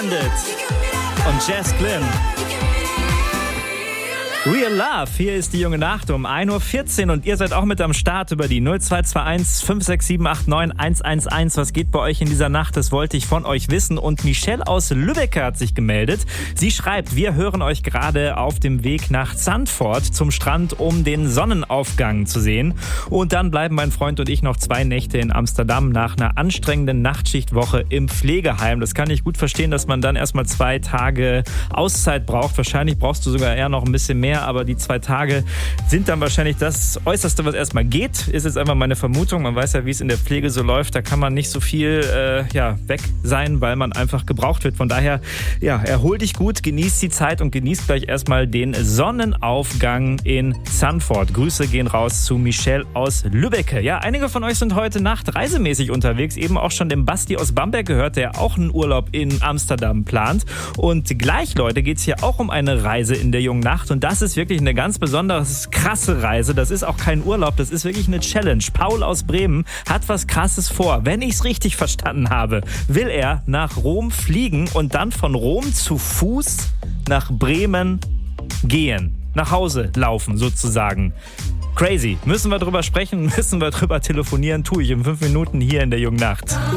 Bandit und Jess Glynn. Real Love, hier ist die junge Nacht um 1.14 Uhr und ihr seid auch mit am Start über die 0221 56789 111. Was geht bei euch in dieser Nacht? Das wollte ich von euch wissen. Und Michelle aus Lübeck hat sich gemeldet. Sie schreibt, wir hören euch gerade auf dem Weg nach Zandvoort zum Strand, um den Sonnenaufgang zu sehen. Und dann bleiben mein Freund und ich noch 2 Nächte in Amsterdam nach einer anstrengenden Nachtschichtwoche im Pflegeheim. Das kann ich gut verstehen, dass man dann erstmal 2 Tage Auszeit braucht. Wahrscheinlich brauchst du sogar eher noch ein bisschen mehr. Aber die 2 Tage sind dann wahrscheinlich das Äußerste, was erstmal geht. Ist jetzt einfach meine Vermutung. Man weiß ja, wie es in der Pflege so läuft. Da kann man nicht so viel weg sein, weil man einfach gebraucht wird. Von daher, erhol dich gut, genieß die Zeit und genieß gleich erstmal den Sonnenaufgang in Zandvoort. Grüße gehen raus zu Michelle aus Lübeck. Ja, einige von euch sind heute Nacht reisemäßig unterwegs. Eben auch schon den Basti aus Bamberg gehört, der auch einen Urlaub in Amsterdam plant. Und gleich, Leute, geht es hier auch um eine Reise in der jungen Nacht. Und das ist wirklich eine ganz besonders krasse Reise. Das ist auch kein Urlaub, das ist wirklich eine Challenge. Paul aus Bremen hat was Krasses vor. Wenn ich es richtig verstanden habe, will er nach Rom fliegen und dann von Rom zu Fuß nach Bremen gehen. Nach Hause laufen sozusagen. Crazy. Müssen wir drüber sprechen, müssen wir drüber telefonieren. Tue ich in 5 Minuten hier in der jungen Nacht.